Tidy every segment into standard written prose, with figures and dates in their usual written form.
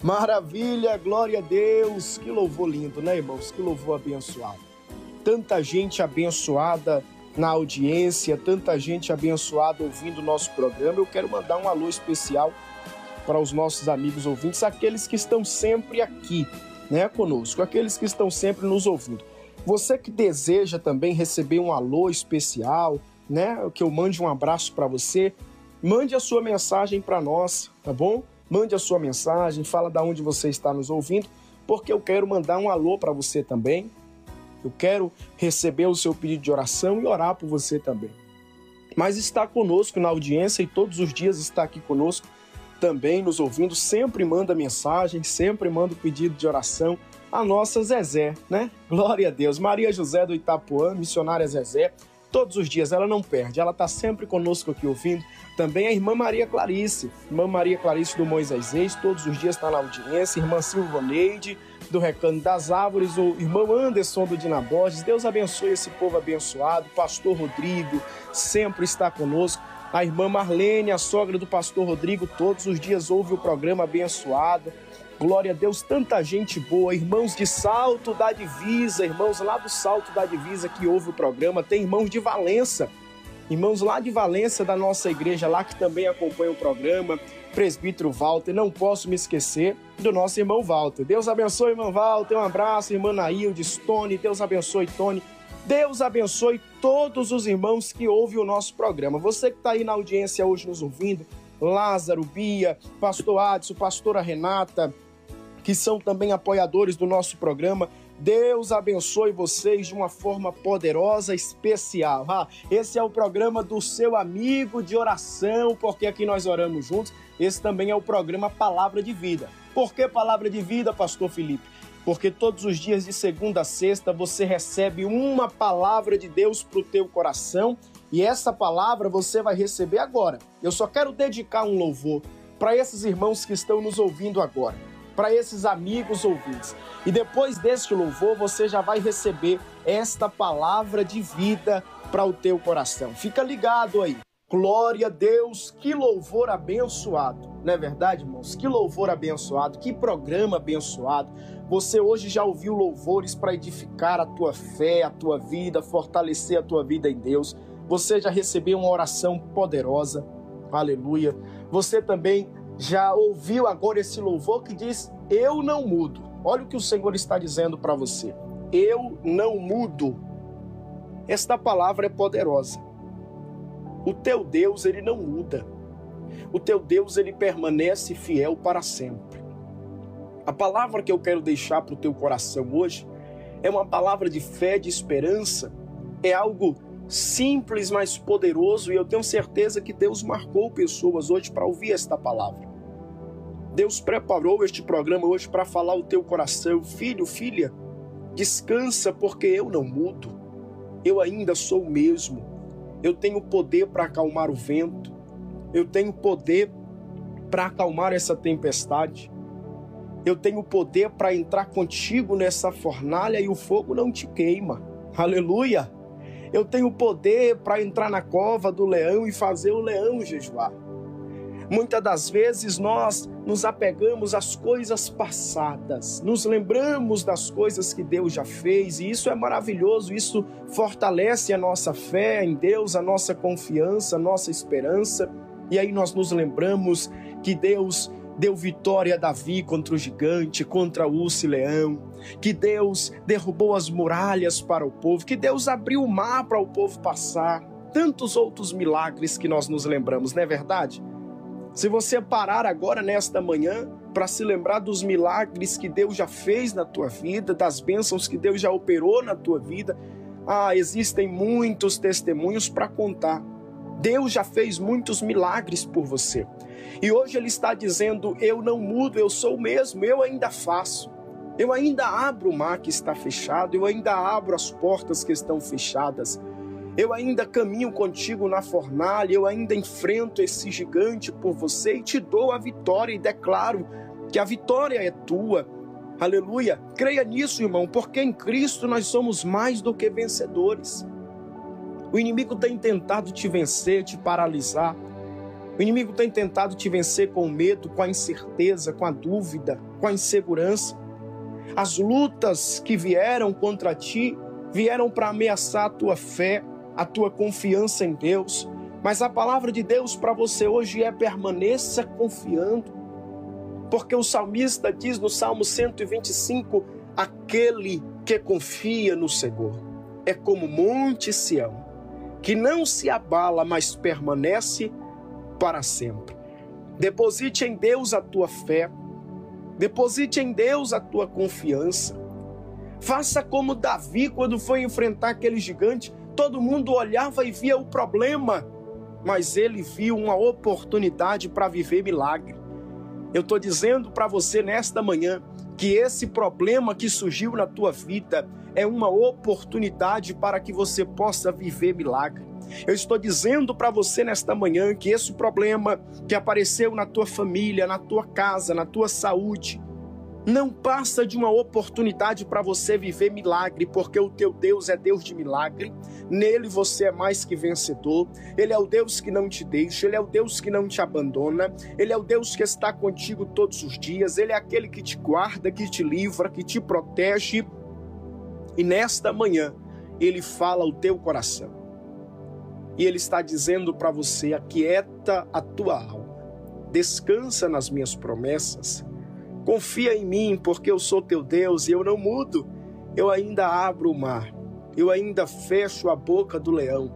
Maravilha, glória a Deus. Que louvor lindo, né, irmãos? Que louvor abençoado. Tanta gente abençoada na audiência, tanta gente abençoada ouvindo o nosso programa. Eu quero mandar um alô especial para os nossos amigos ouvintes, aqueles que estão sempre aqui, né, conosco, aqueles que estão sempre nos ouvindo. Você que deseja também receber um alô especial, né, que eu mande um abraço para você, mande a sua mensagem para nós, tá bom? Mande a sua mensagem, fala de onde você está nos ouvindo, porque eu quero mandar um alô para você também. Eu quero receber o seu pedido de oração e orar por você também. Mas está conosco na audiência e todos os dias está aqui conosco também nos ouvindo, sempre manda mensagem, sempre manda pedido de oração, a nossa Zezé, né? Glória a Deus. Maria José do Itapuã, missionária Zezé, todos os dias ela não perde, ela está sempre conosco aqui ouvindo. Também a irmã Maria Clarice do Moisés, todos os dias está na audiência, irmã Silvaneide do Recanto das Árvores, o irmão Anderson do Dina Borges, Deus abençoe esse povo abençoado, pastor Rodrigo sempre está conosco, a irmã Marlene, a sogra do pastor Rodrigo, todos os dias ouve o programa abençoado, glória a Deus, tanta gente boa, irmãos de Salto da Divisa, irmãos lá do Salto da Divisa que ouve o programa, tem irmãos de Valença, irmãos lá de Valença da nossa igreja lá que também acompanham o programa, presbítero Walter, não posso me esquecer do nosso irmão Walter. Deus abençoe, irmão Walter, um abraço, irmã Nailde, Tony, Deus abençoe, Tony. Deus abençoe todos os irmãos que ouvem o nosso programa. Você que está aí na audiência hoje nos ouvindo, Lázaro, Bia, pastor Adson, pastora Renata, que são também apoiadores do nosso programa, Deus abençoe vocês de uma forma poderosa, especial. Esse é o programa do seu amigo de oração, porque aqui nós oramos juntos. Esse também é o programa Palavra de Vida. Por que Palavra de Vida, pastor Felipe? Porque todos os dias de segunda a sexta você recebe uma palavra de Deus para o teu coração e essa palavra você vai receber agora. Eu só quero dedicar um louvor para esses irmãos que estão nos ouvindo agora, para esses amigos ouvintes. E depois deste louvor, você já vai receber esta palavra de vida para o teu coração. Fica ligado aí. Glória a Deus, que louvor abençoado. Não é verdade, irmãos? Que louvor abençoado, que programa abençoado. Você hoje já ouviu louvores para edificar a tua fé, a tua vida, fortalecer a tua vida em Deus. Você já recebeu uma oração poderosa. Aleluia. Você também já ouviu agora esse louvor que diz, eu não mudo. Olha o que o Senhor está dizendo para você. Eu não mudo. Esta palavra é poderosa. O teu Deus, ele não muda. O teu Deus, ele permanece fiel para sempre. A palavra que eu quero deixar para o teu coração hoje é uma palavra de fé, de esperança. É algo simples, mas poderoso, e eu tenho certeza que Deus marcou pessoas hoje para ouvir esta palavra. Deus preparou este programa hoje para falar ao teu coração. Filho, filha, descansa porque eu não mudo. Eu ainda sou o mesmo. Eu tenho poder para acalmar o vento. Eu tenho poder para acalmar essa tempestade. Eu tenho poder para entrar contigo nessa fornalha e o fogo não te queima. Aleluia! Eu tenho poder para entrar na cova do leão e fazer o leão jejuar. Muitas das vezes nós nos apegamos às coisas passadas, nos lembramos das coisas que Deus já fez, e isso é maravilhoso, isso fortalece a nossa fé em Deus, a nossa confiança, a nossa esperança, e aí nós nos lembramos que Deus deu vitória a Davi contra o gigante, contra o urso e leão, que Deus derrubou as muralhas para o povo, que Deus abriu o mar para o povo passar, tantos outros milagres que nós nos lembramos, não é verdade? Se você parar agora nesta manhã para se lembrar dos milagres que Deus já fez na tua vida, das bênçãos que Deus já operou na tua vida, existem muitos testemunhos para contar. Deus já fez muitos milagres por você. E hoje Ele está dizendo, eu não mudo, eu sou o mesmo, eu ainda faço. Eu ainda abro o mar que está fechado, eu ainda abro as portas que estão fechadas. Eu ainda caminho contigo na fornalha, eu ainda enfrento esse gigante por você e te dou a vitória e declaro que a vitória é tua. Aleluia! Creia nisso, irmão, porque em Cristo nós somos mais do que vencedores. O inimigo tem tentado te vencer, te paralisar. O inimigo tem tentado te vencer com o medo, com a incerteza, com a dúvida, com a insegurança. As lutas que vieram contra ti vieram para ameaçar a tua fé, a tua confiança em Deus. Mas a palavra de Deus para você hoje é: permaneça confiando. Porque o salmista diz no Salmo 125, aquele que confia no Senhor é como Monte Sião, que não se abala, mas permanece para sempre. Deposite em Deus a tua fé, deposite em Deus a tua confiança. Faça como Davi, quando foi enfrentar aquele gigante, todo mundo olhava e via o problema, mas ele viu uma oportunidade para viver milagre. Eu estou dizendo para você nesta manhã que esse problema que surgiu na tua vida é uma oportunidade para que você possa viver milagre. Eu estou dizendo para você nesta manhã que esse problema que apareceu na tua família, na tua casa, na tua saúde, não passa de uma oportunidade para você viver milagre, porque o teu Deus é Deus de milagre. Nele você é mais que vencedor. Ele é o Deus que não te deixa, Ele é o Deus que não te abandona, Ele é o Deus que está contigo todos os dias, Ele é aquele que te guarda, que te livra, que te protege. E nesta manhã Ele fala ao teu coração e Ele está dizendo para você: aquieta a tua alma, descansa nas minhas promessas. Confia em mim, porque eu sou teu Deus e eu não mudo. Eu ainda abro o mar, eu ainda fecho a boca do leão.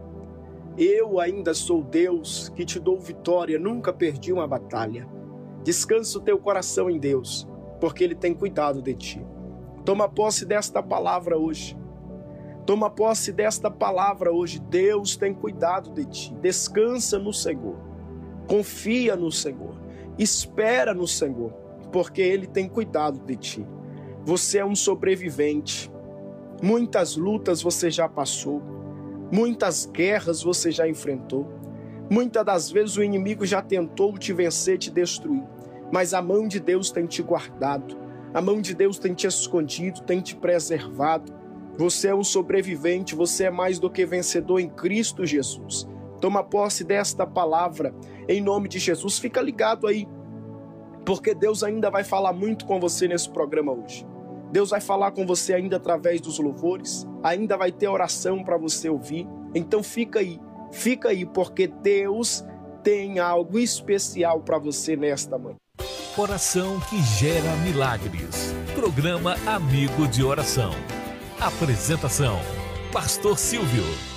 Eu ainda sou Deus que te dou vitória, nunca perdi uma batalha. Descansa o teu coração em Deus, porque Ele tem cuidado de ti. Toma posse desta palavra hoje. Toma posse desta palavra hoje. Deus tem cuidado de ti. Descansa no Senhor. Confia no Senhor. Espera no Senhor, porque Ele tem cuidado de ti. Você é um sobrevivente. Muitas lutas você já passou. Muitas guerras você já enfrentou. Muitas das vezes o inimigo já tentou te vencer, te destruir. Mas a mão de Deus tem te guardado. A mão de Deus tem te escondido, tem te preservado. Você é um sobrevivente, você é mais do que vencedor em Cristo Jesus. Toma posse desta palavra em nome de Jesus. Fica ligado aí, porque Deus ainda vai falar muito com você nesse programa hoje. Deus vai falar com você ainda através dos louvores, ainda vai ter oração para você ouvir. Então fica aí, porque Deus tem algo especial para você nesta manhã. Oração que gera milagres. Programa Amigo de Oração. Apresentação: Pastor Silvio.